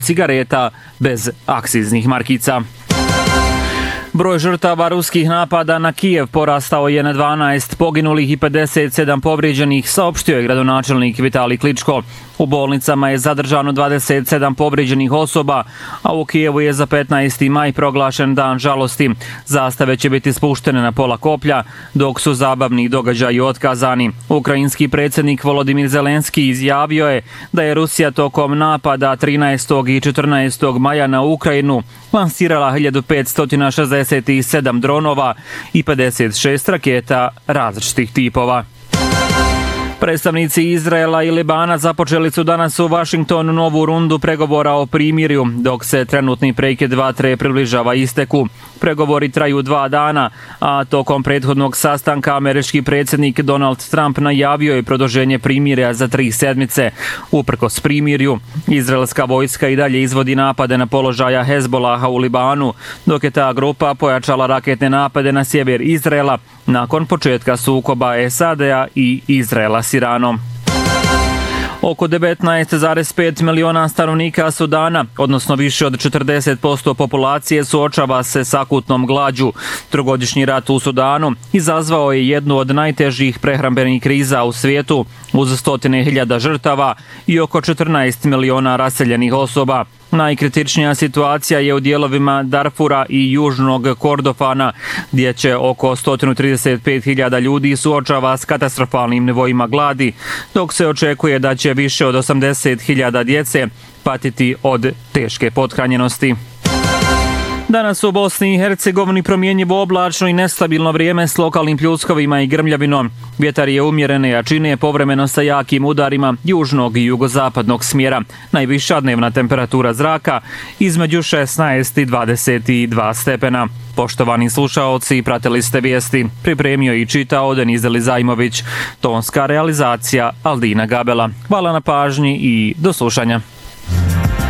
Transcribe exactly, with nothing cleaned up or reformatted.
cigareta bez akciznih markica. Broj žrtava ruskih napada na Kijev porastao je na dvanaest poginulih i pedeset sedam povrijeđenih, saopštio je gradonačelnik Vitalij Kličko. U bolnicama je zadržano dvadeset sedam povrijeđenih osoba, a u Kijevu je za petnaesti maj proglašen dan žalosti. Zastave će biti spuštene na pola koplja, dok su zabavni događaji otkazani. Ukrajinski predsjednik Volodimir Zelenski izjavio je da je Rusija tokom napada trinaestog i četrnaestog maja na Ukrajinu lansirala hiljadu petsto šezdeset sedam dronova i pedeset šest raketa različitih tipova. Predstavnici Izraela i Libana započeli su danas u Vašingtonu novu rundu pregovora o primirju, dok se trenutni prekid vatre približava isteku. Pregovori traju dva dana, a tokom prethodnog sastanka američki predsjednik Donald Trump najavio je produženje primirja za tri sedmice. Uprkos primirju, izraelska vojska i dalje izvodi napade na položaja Hezbolaha u Libanu, dok je ta grupa pojačala raketne napade na sjever Izraela nakon početka sukoba S A D-a i Izraela s Iranom. Oko devetnaest zarez pet miliona stanovnika Sudana, odnosno više od četrdeset posto populacije, suočava se s akutnom glađu. Trogodišnji rat u Sudanu izazvao je jednu od najtežih prehrambenih kriza u svijetu, uz stotine hiljada žrtava i oko četrnaest miliona raseljenih osoba. Najkritičnija situacija je u dijelovima Darfura i južnog Kordofana, gdje će oko sto trideset pet hiljada ljudi suočava s katastrofalnim nivoima gladi, dok se očekuje da će više od osamdeset hiljada djece patiti od teške pothranjenosti. Danas u Bosni i Hercegovini promjenjivo oblačno i nestabilno vrijeme s lokalnim pljuskovima i grmljavinom. Vjetar je umjerene jačine, povremeno sa jakim udarima južnog i jugozapadnog smjera. Najviša dnevna temperatura zraka između šesnaest i dvadeset dva stepena. Poštovani slušaoci, pratili ste vijesti. Pripremio i čitao Deniz Elizajmović. Tonska realizacija Aldina Gabela. Hvala na pažnji i do slušanja.